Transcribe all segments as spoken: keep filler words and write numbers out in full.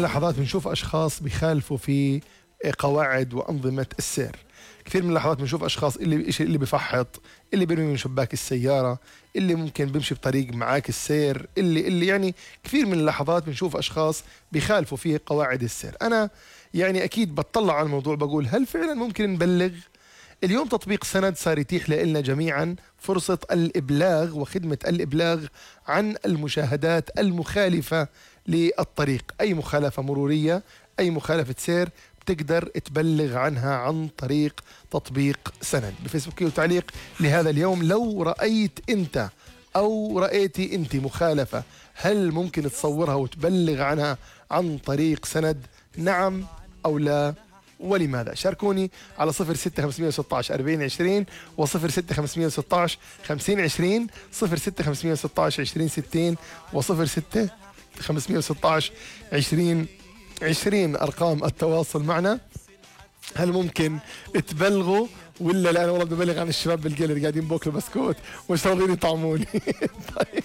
اللحظات بنشوف أشخاص بيخالفوا في قواعد وأنظمة السير. كثير من اللحظات بنشوف أشخاص اللي اللي بفحط، اللي بيرمي من شباك السيارة، اللي ممكن بيمشي بطريق معاك السير، اللي اللي يعني كثير من اللحظات بنشوف أشخاص بيخالفوا في قواعد السير. أنا يعني أكيد بطلع على الموضوع بقول هل فعلا ممكن نبلغ؟ اليوم تطبيق سند صار يتيح لنا جميعا فرصة الإبلاغ وخدمة الإبلاغ عن المشاهدات المخالفة للطريق. أي مخالفة مرورية، أي مخالفة سير بتقدر تبلغ عنها عن طريق تطبيق سند. بفيسبوك وتعليق لهذا اليوم: لو رأيت أنت أو رأيتي أنت مخالفة، هل ممكن تصورها وتبلغ عنها عن طريق سند؟ نعم أو لا، ولماذا؟ شاركوني على صفر ستة خمسمية وستة عشر أربعين عشرين وصفر ستة خمسمية وستة عشر خمسين عشرين، صفر ستة خمسمية وستة عشر عشرين ستين وصفر ستة خمسمية وستة عشر عشرين عشرين أرقام التواصل معنا. هل ممكن تبلغوا ولا لا؟ أنا والله ببلغ عن الشباب بالقلة اللي قاعدين بوكلوا بسكوت ومش راضيين يطعموني. طيب.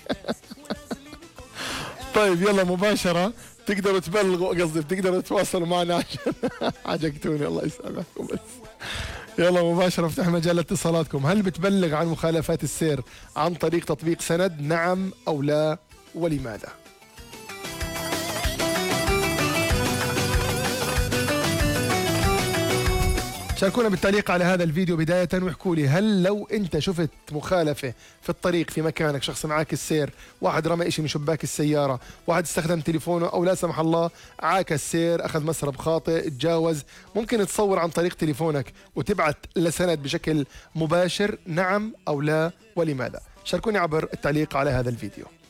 طيب يلا مباشرة تقدروا تبلغوا، قصدي بتقدروا تتواصلوا معنا عشان عجقتوني الله يسامحكم. بس يلا مباشرة افتح مجال اتصالاتكم. هل بتبلغ عن مخالفات السير عن طريق تطبيق سند؟ نعم أو لا، ولماذا؟ شاركونا بالتعليق على هذا الفيديو بداية واحكوا لي: هل لو انت شفت مخالفة في الطريق في مكانك، شخص معاك السير، واحد رمى اشي من شباك السيارة، واحد استخدم تليفونه، او لا سمح الله عاك السير، اخذ مسرب خاطئ، تجاوز، ممكن تصور عن طريق تليفونك وتبعت لسند بشكل مباشر؟ نعم او لا، ولماذا؟ شاركوني عبر التعليق على هذا الفيديو.